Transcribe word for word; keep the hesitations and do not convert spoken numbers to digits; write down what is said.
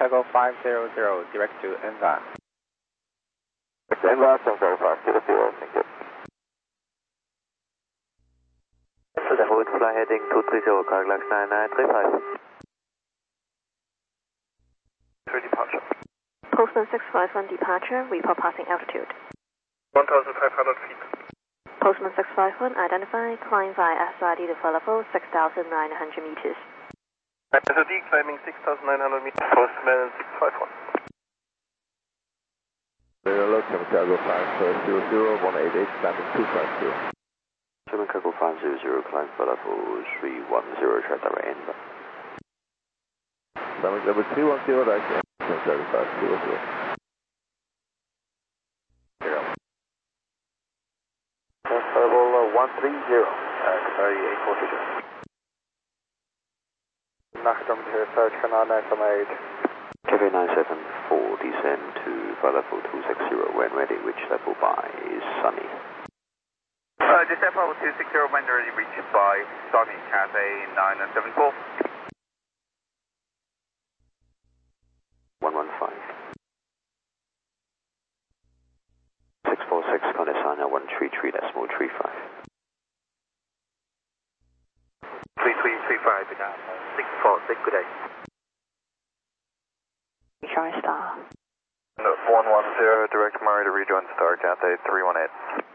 Cargo five zero zero, direct to Enva. Enva, seven zero five zero zero, thank you. So the hold fly heading two three zero, Carglass nine nine three five. For departure. Postman six five one departure, report passing altitude. one thousand five hundred feet. Postman six five one, identify, climb via S R D to level six thousand nine hundred meters. S R D climbing six thousand nine hundred meters, Postman six five one. Welcome Cargo five zero zero, one eight eight, landing two five zero. German Cargo five zero zero, climb for level three one zero, try direct Enva. Landing level three one zero, direct Enva, seven five zero zero. Level one three zero, sorry, eight four two. Nachdom here, search canal eight. K V nine seven four, descend to flight level two six zero, when ready, reach level by Sunny. Uh, descend level two six zero, when ready, reach by Sunny, Cathay nine seven four. one one five. six four six, Condesanya one three three decimal three five. three three three five, six four six, good day. Try star. one one zero, direct Murray to rejoin Star, Cathay three one eight.